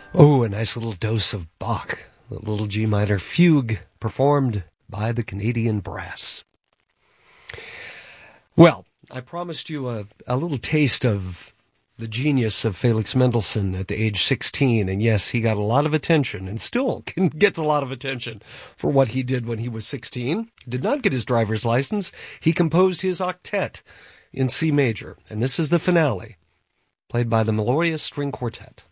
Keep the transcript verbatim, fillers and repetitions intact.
Oh, a nice little dose of Bach, a little G minor fugue performed by the Canadian Brass. Well, I promised you a, a little taste of the genius of Felix Mendelssohn at the age sixteen, and yes, he got a lot of attention, and still gets a lot of attention for what he did when he was sixteen. Did not get his driver's license. He composed his octet in C major, and this is the finale, played by the Melodia String Quartet.